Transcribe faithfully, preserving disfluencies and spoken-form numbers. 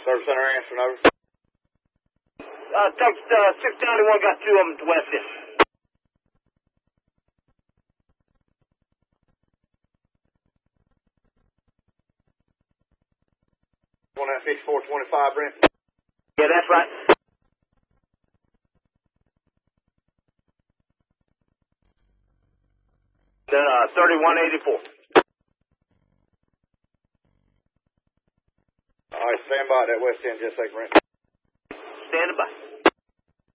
Service center answering over. Uh, text, uh, six ninety-one got two of them at the west end. One at fifty-four twenty-five, Brent. Yeah, that's right. Then, uh, thirty-one eighty-four. All right, stand by that west end just a second, Brent. Standing by.